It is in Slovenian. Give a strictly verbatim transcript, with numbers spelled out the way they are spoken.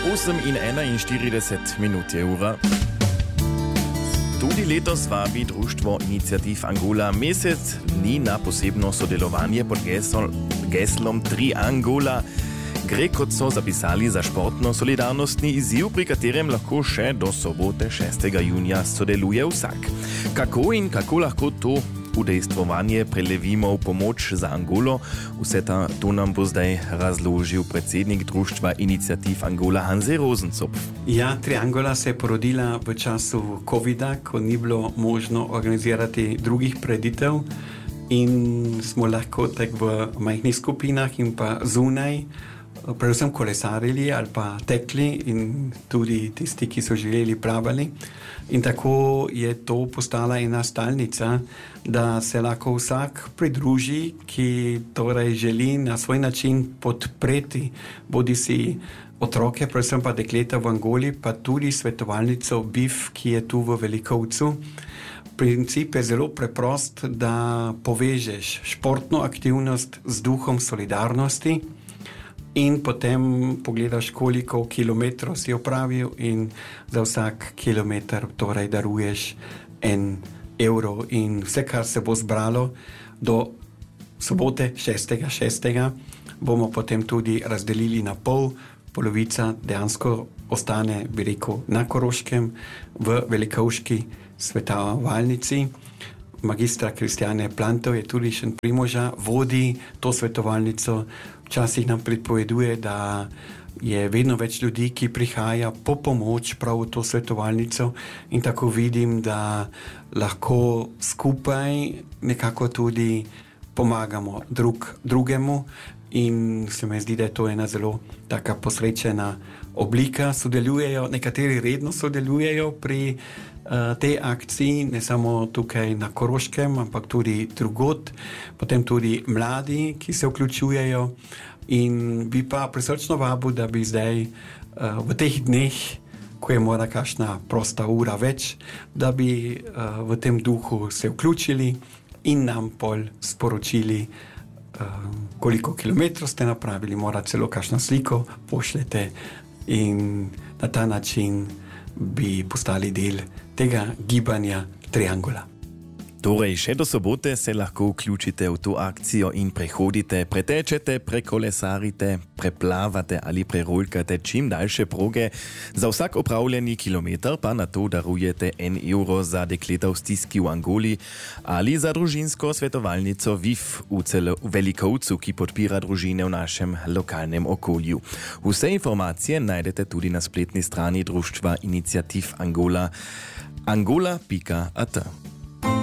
osem in enainštirideset minut je ura. Tudi letos vabi društvo Iniciativ Angola mesec dni na posebno sodelovanje pod gesl, geslom Tri Angola. Gre, kot so zapisali, za športno solidarnostni izziv, pri katerem lahko še do sobote šestega junija sodeluje vsak. Kako in kako lahko to udejstvovanje prelevimo v pomoč za Angolo, vse ta, to nam bo zdaj razložil predsednik društva Iniciativ Angola Hanze Rosencopf. Ja, Tri Angola se je porodila v času covida, ko ni bilo možno organizirati drugih preditev in smo lahko tak v majhnih skupinah in pa zunaj predvsem kolesarili ali pa tekli in tudi tisti, ki so želeli, plavali. In tako je to postala ena stalnica, da se lahko vsak pridruži, ki torej želi na svoj način podpreti bodi si otroke, predvsem pa dekleta v Angoli, pa tudi svetovalnico B I F, ki je tu v Velikovcu. Princip je zelo preprost, da povežeš športno aktivnost z duhom solidarnosti in potem pogledaš, koliko kilometrov si opravil in za vsak kilometer torej daruješ en evro in vse, kar se bo zbralo do sobote šestega šestega bomo potem tudi razdelili na pol. Polovica dejansko ostane, bi rekel, na Koroškem v Velikovški svetovalnici. Magistra Kristjane Plantov je tudi še Primoža, vodi to svetovalnico. Včasih nam pripoveduje, da je vedno več ljudi, ki prihaja po pomoč prav v to svetovalnico in tako vidim, da lahko skupaj nekako tudi pomagamo drug drugemu in se mi zdi, da je to ena zelo taka posrečena oblika. Sodelujejo, nekateri redno sodelujejo pri uh, tej akciji, ne samo tukaj na Koroškem, ampak tudi drugod, potem tudi mladi, ki se vključujejo in bi pa prisrčno vabil, da bi zdaj uh, v teh dneh, ko je mora kakšna prosta ura več, da bi uh, v tem duhu se vključili in nam pol sporočili, uh, koliko kilometrov ste napravili, mora celo kakšno sliko pošljete in na ta način bi postali del tega gibanja Tri Angola. Torej, še do sobote se lahko vključite v to akcijo in prehodite, pretečete, prekolesarite, preplavate ali prerolkate čim daljše proge. Za vsak opravljeni kilometer pa na to darujete en evro za dekleta v stiski v Angoli ali za družinsko svetovalnico V I F v, celo, v Velikovcu, ki podpira družine v našem lokalnem okolju. Vse informacije najdete tudi na spletni strani društva Iniciativ Angola angola pika at.